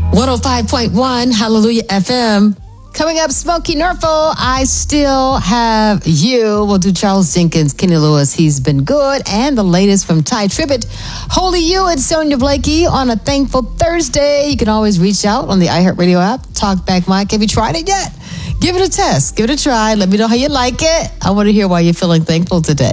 105.1 Hallelujah FM. Coming up, Smokey Norfolk, I Still Have You. We'll do Charles Jenkins, Kenny Lewis, He's Been Good, and the latest from Ty Tribbett, Holy You, and Sonia Blakey on a Thankful Thursday. You can always reach out on the iHeartRadio app. Talk back, Mike. Have you tried it yet? Give it a test. Give it a try. Let me know how you like it. I want to hear why you're feeling thankful today.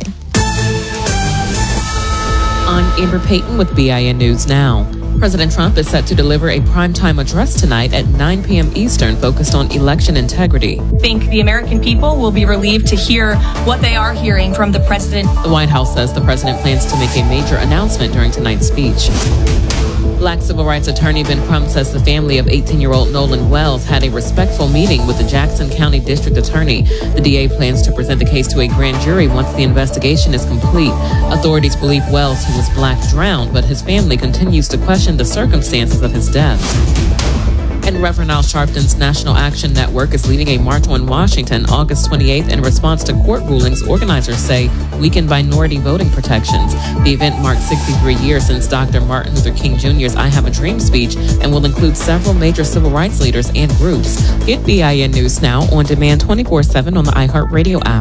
I'm Amber Payton with BIN News Now. President Trump is set to deliver a primetime address tonight at 9 p.m. Eastern focused on election integrity. I think the American people will be relieved to hear what they are hearing from the president. The White House says the president plans to make a major announcement during tonight's speech. Black civil rights attorney Ben Crump says the family of 18-year-old Nolan Wells had a respectful meeting with the Jackson County District Attorney. The DA plans to present the case to a grand jury once the investigation is complete. Authorities believe Wells, who was black, drowned, but his family continues to question the circumstances of his death. And Reverend Al Sharpton's National Action Network is leading a march on Washington August 28th in response to court rulings organizers say weaken minority voting protections. The event marks 63 years since Dr. Martin Luther King Jr.'s I Have a Dream speech and will include several major civil rights leaders and groups. Get BIN News Now on demand 24/7 on the iHeartRadio app.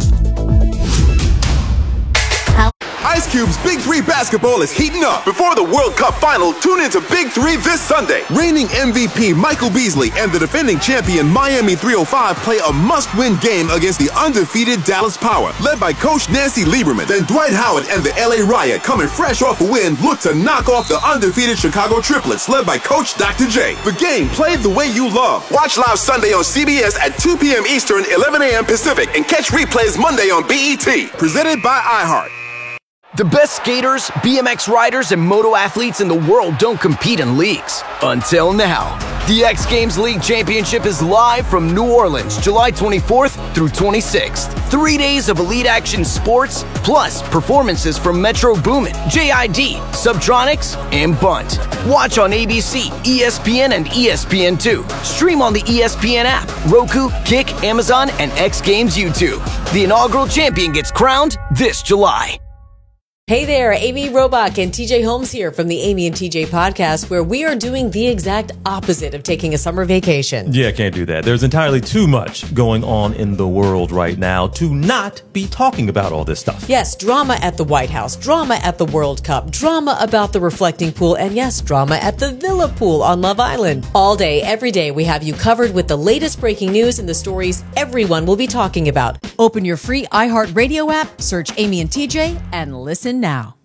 Ice Cube's Big Three basketball is heating up. Before the World Cup final, tune into Big Three this Sunday. Reigning MVP Michael Beasley and the defending champion Miami 305 play a must-win game against the undefeated Dallas Power, led by Coach Nancy Lieberman. Then Dwight Howard and the LA Riot, coming fresh off a win, look to knock off the undefeated Chicago Triplets, led by Coach Dr. J. The game played the way you love. Watch live Sunday on CBS at 2 p.m. Eastern, 11 a.m. Pacific, and catch replays Monday on BET. Presented by iHeart. The best skaters, BMX riders, and moto athletes in the world don't compete in leagues. Until now. The X Games League Championship is live from New Orleans, July 24th through 26th. 3 days of elite action sports, plus performances from Metro Boomin, JID, Subtronics, and Bunt. Watch on ABC, ESPN, and ESPN2. Stream on the ESPN app, Roku, Kick, Amazon, and X Games YouTube. The inaugural champion gets crowned this July. Hey there, Amy Robach and TJ Holmes here from the Amy and TJ podcast, where we are doing the exact opposite of taking a summer vacation. Yeah, can't do that. There's entirely too much going on in the world right now to not be talking about all this stuff. Yes, drama at the White House, drama at the World Cup, drama about the reflecting pool, and yes, drama at the Villa Pool on Love Island. All day, every day, we have you covered with the latest breaking news and the stories everyone will be talking about. Open your free iHeartRadio app, search Amy and TJ, and listen now.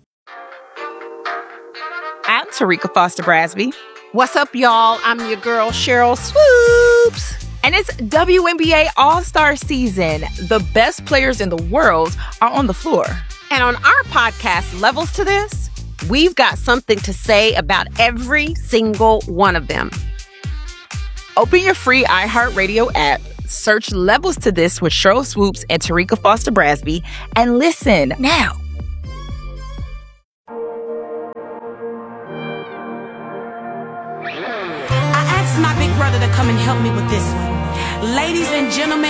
I'm Tarika Foster Brasby. What's up, y'all? I'm your girl, Cheryl Swoops. And it's WNBA All-Star season. The best players in the world are on the floor. And on our podcast, Levels to This, we've got something to say about every single one of them. Open your free iHeartRadio app, search Levels to This with Cheryl Swoops and Tarika Foster Brasby, and listen now. My big brother to come and help me with this one. Ladies and gentlemen,